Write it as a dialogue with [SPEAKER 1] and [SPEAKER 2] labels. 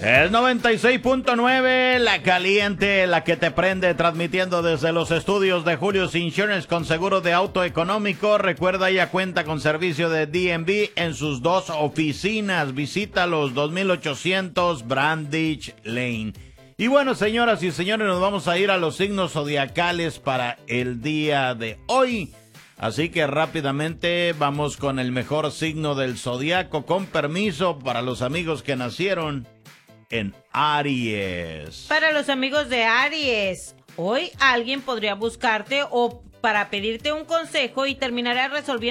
[SPEAKER 1] Es 96.9, la caliente, la que te prende, transmitiendo desde los estudios de Julius Insurance con seguro de auto económico. Recuerda, ella cuenta con servicio de DMV en sus 2 oficinas. Visítalos, 2800 Brandich Lane. Y bueno, señoras y señores, nos vamos a ir a los signos zodiacales para el día de hoy. Así que rápidamente vamos con el mejor signo del zodiaco, con permiso para los amigos que nacieron en Aries.
[SPEAKER 2] Para los amigos de Aries, hoy alguien podría buscarte o para pedirte un consejo y terminará resolviendo